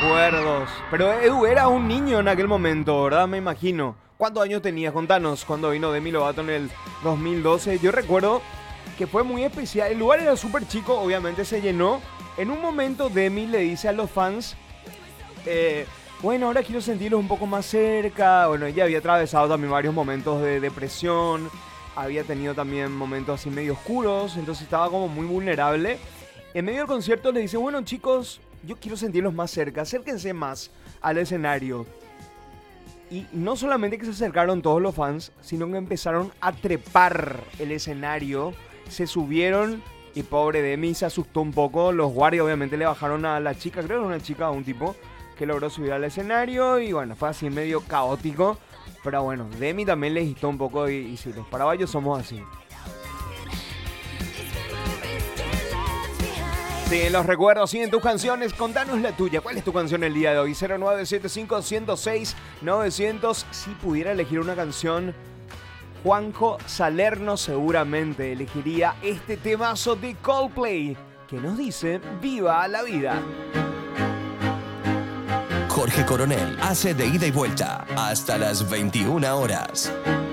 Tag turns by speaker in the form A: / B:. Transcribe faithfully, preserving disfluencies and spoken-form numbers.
A: recuerdos. Pero Edu, era un niño en aquel momento, ¿verdad? Me imagino. ¿Cuántos años tenías? Contanos, cuando vino Demi Lovato en el dos mil doce. Yo recuerdo que fue muy especial. El lugar era súper chico, obviamente se llenó. En un momento Demi le dice a los fans, eh, bueno, ahora quiero sentirlos un poco más cerca. Bueno, ella había atravesado también varios momentos de depresión. Había tenido también momentos así medio oscuros. Entonces estaba como muy vulnerable. En medio del concierto le dice, bueno chicos, yo quiero sentirlos más cerca. Acérquense más al escenario. Y no solamente que se acercaron todos los fans, sino que empezaron a trepar el escenario. Se subieron y pobre Demi se asustó un poco. Los guardias obviamente le bajaron a la chica, creo que era una chica o un tipo, que logró subir al escenario. Y bueno, fue así medio caótico. Pero bueno, Demi también le agitó un poco y, y sí, los paraguayos somos así. Sí, en los recuerdos y en tus canciones, contanos la tuya. ¿Cuál es tu canción el día de hoy? cero nueve siete cinco, uno cero seis, nueve cero cero. Si pudiera elegir una canción, Juanjo Salerno seguramente elegiría este temazo de Coldplay, que nos dice ¡Viva la vida!
B: Jorge Coronel hace de ida y vuelta hasta las veintiuna horas.